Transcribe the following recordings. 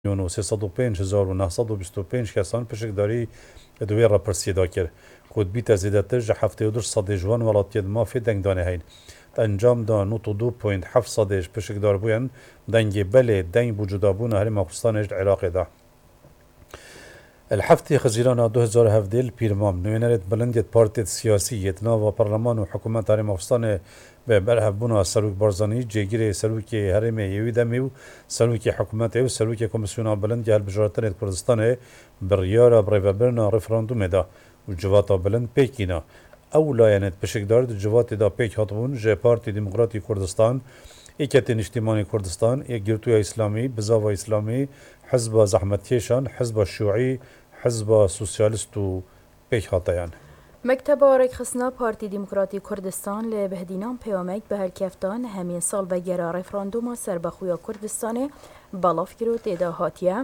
و 305,925 کسان پشکداری دوی را پرسیدا کرد. خود بیت زیادتر جه 72% جوان ولاتیت مافی دنگ دانه هین. انجام دا 92.7% پشکدار بوین دنگ بله دنگ بوجودا بون هر مخصوصان اجد عراق دا. الحفتي خزيرانا 2017 پیرمام نوینرت بلندیت پارتیت سیاسیت ناوا پارلمان و حکومت هر مخصوصان به برهف بونا سروک بارزانی جگیر سروک هرم یوی دمی و سروک حکومت و سروک کمیسیون بلندی هر بجارتن کردستان بریار برنا رفراندوم دا و جواتا بلند پیکینا او لاینت بشکدار جوات دا پیک هاتبون جه پارتی دموکراتی کردستان ایکتین اجتماعی کردستان یک گرتوی اسلامی بزاو اسلامی حزب زحمتیشان حزب شیوعی حزب سوسیالیست و پیک هاتیان مکتب آرک خسنا پارتی دموکراتی کردستان لبهدینان پیامک به هرکفتان همین سال بگیره رفراندوم سربخویا کردستان بالاف گرو تیدا هاتیه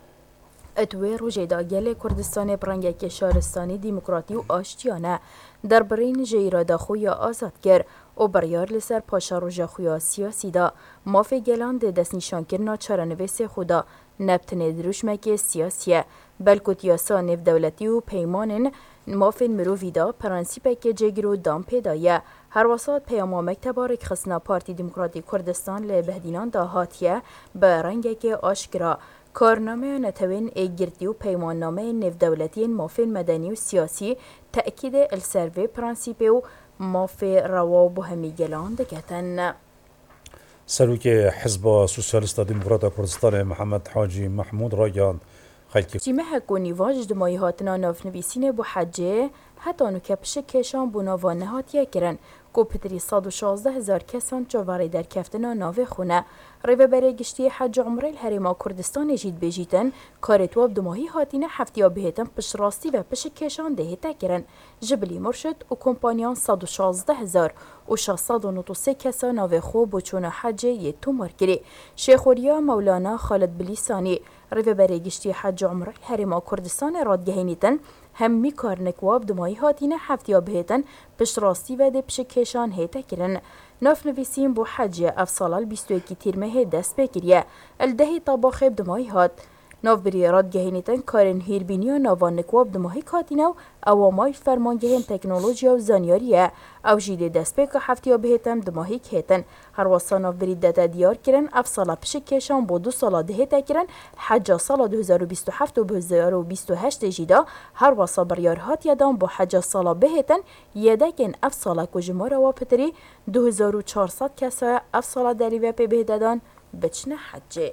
اتوی روژه دا گل کردستان برنگک شهرستانی دموکراتی و آشتیانه در برین جیرادا خویا آزاد گر و بریار لسر پاشا روژه خویا سیاسی دا مافی گلان ده دست نشان کرنا چرانویس خدا نبتنه دروشمک سیاسیه بلکت یاسا نف دولتی و پیمانن مافین مرووی دا پرانسیپه که جگرو دام پیدایه هر وسط پیاما مکتبارک خسنا پارتی دموکراتی کردستان لبهدینان دا هاتیه به رنگه که آشکرا کارنامه نتوین ایگرتی و پیمان نامه نف دولتی مافین مدنی و سیاسی تأکید السروی پرانسیپه و مافی روا و همی گلان دکتن. سروک حزب سوسیالیست دموکرات کردستان محمد حاجی محمود راگان خلکی جیمه هکونی واجد مای هاتنا ناف نویسین بو حجه حتی نکپش کشان بو ناوان هاتیه کرن کو پتری 116,000 کسان چواری در کفتنا ناوه خونه ریوه برای گشتی حج عمره الحریما کردستان جید بجیتن کارتواب دماهی هاتینه هفتیا بهتن پش راستی و پش کشان دهتا کرن جبلی مرشد و کمپانیان 116,000 و 693 کسان ناوه خو بو چون حج یه تومار کری شیخوریا مولانا خالد بلیسانی ریوه برای گشتی حج عمره الحریما کردستان رادگهینیتن هم می کارنکواب دمایی هاتینه هفتیا بهتن پش راستی و ده پش کشان هیتا کرن ناف نویسیم بو حج افصال 21 تیرمه دست بگیریه الدهی طباخب دمایی هات ناف بری رادگهینیتن کارن هیربینی و ناوان نکواب دمایی کاتینو اوامای فرمانگهین تکنولوژیا و زانیاریه او جیده دست بگه هفتیا بهتن دمایی کهتن هر واسا ناف بری داده دیار کرن افصال پش کشان با 2 سالا دهیتا کرن حج سال 2027 و 2028 جیده هر واسا بریار هات یادان با حج سالا بهتن یدکن افصال کجمارا و پتری 2400 کسای افصال دلیوه پی بهدادان بچنه حجه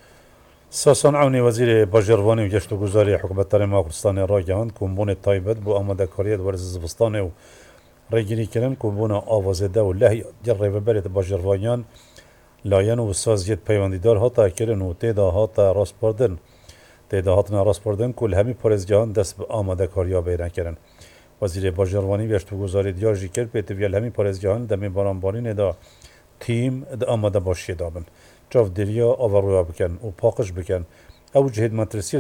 ساسان عونی وزیر باجروانی و گشت و گذاری حکومت کردستان را گهاند کمبون تایبت بو آماده کاریت ورز زبستان و ریگیری کردن کمبون آوازده و لحی جر ریوبریت باجروانیان لاین و سازیت پیوندیدار هاتا کردن و تیدا هاتا راست بردن تیدا هاتنا راست بردن کل همی پارز جهان دست به آماده کاریا بیرن کردن وزیر باجروانی و گشت و گذاری دیاجی کرد پیتویل همی پارز جهان دمی بارانبارین دا تیم دا آماده باشی دابن جاف دریا آورویا بکن و پاکش بکن او جهد مدرسی